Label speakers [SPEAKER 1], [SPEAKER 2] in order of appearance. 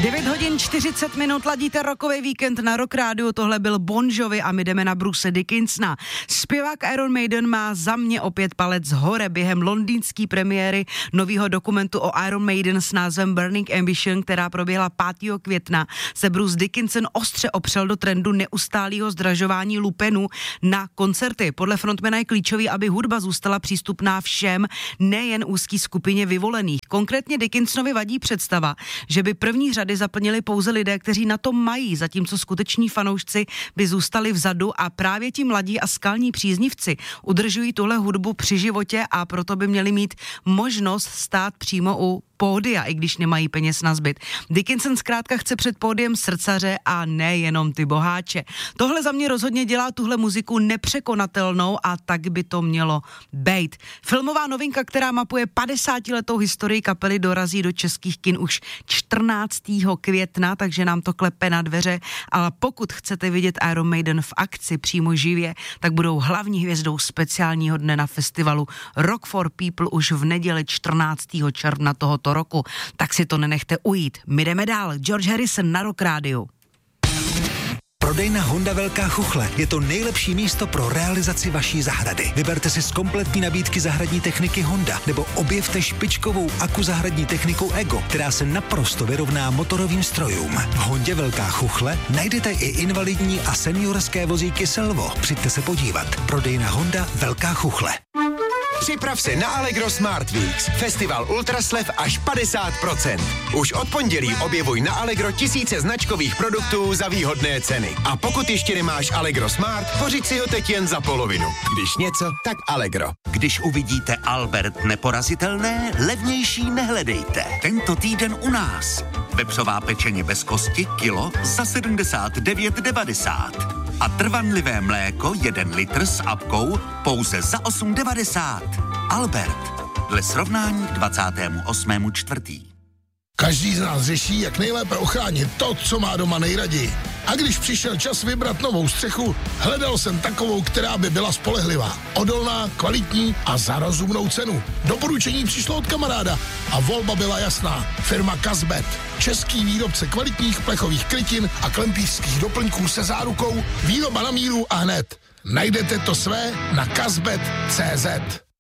[SPEAKER 1] 9 hodin 40 minut, ladíte rokový víkend na Rock Rádiu, tohle byl Bon Jovi a my jdeme na Bruce Dickinsona. Zpěvák Iron Maiden má za mě opět palec hore během londýnské premiéry nového dokumentu o Iron Maiden s názvem Burning Ambition, která proběhla 5. května, se Bruce Dickinson ostře opřel do trendu neustálého zdražování lupenů na koncerty. Podle frontmana je klíčový, aby hudba zůstala přístupná všem, nejen úzký skupině vyvolených. Konkrétně Dickinsonovi vadí představa, že by první řady zaplnili pouze lidé, kteří na to mají, zatímco skuteční fanoušci by zůstali vzadu a právě ti mladí a skalní příznivci udržují tuhle hudbu při životě a proto by měli mít možnost stát přímo u pódia, i když nemají peněz na zbyt. Dickinson zkrátka chce před pódiem srdcaře a nejenom ty boháče. Tohle za mě rozhodně dělá tuhle muziku nepřekonatelnou a tak by to mělo bejt. Filmová novinka, která mapuje 50letou historii kapely, dorazí do českých kin už 14. května, takže nám to klepe na dveře, ale pokud chcete vidět Iron Maiden v akci přímo živě, tak budou hlavní hvězdou speciálního dne na festivalu Rock for People už v neděli 14. června tohoto roku. Tak si to nenechte ujít. My jdeme dál. George Harrison na Rock Rádiu.
[SPEAKER 2] Prodejna Honda Velká Chuchle je to nejlepší místo pro realizaci vaší zahrady. Vyberte si z kompletní nabídky zahradní techniky Honda nebo objevte špičkovou akuzahradní techniku Ego, která se naprosto vyrovná motorovým strojům. V Hondě Velká Chuchle najdete i invalidní a seniorské vozíky Selvo. Přijďte se podívat. Prodejna Honda Velká Chuchle.
[SPEAKER 3] Připrav se na Allegro Smart Weeks. Festival ultraslev až 50%. Už od pondělí objevuj na Allegro tisíce značkových produktů za výhodné ceny. A pokud ještě nemáš Allegro Smart, pořiď si ho teď jen za polovinu. Když něco, tak Allegro.
[SPEAKER 4] Když uvidíte Albert neporazitelné, levnější nehledejte. Tento týden u nás. Vepřová pečeně bez kosti kilo za 79,90. A trvanlivé mléko 1 litr s apkou pouze za 8,90. Albert. Dle srovnání k 28.4.
[SPEAKER 5] Každý z nás řeší, jak nejlépe ochránit to, co má doma nejraději. A když přišel čas vybrat novou střechu, hledal jsem takovou, která by byla spolehlivá, odolná, kvalitní a za rozumnou cenu. Doporučení přišlo od kamaráda a volba byla jasná. Firma Kazbet. Český výrobce kvalitních plechových krytin a klempířských doplňků se zárukou výroba na míru a hned. Najdete to své na kazbet.cz.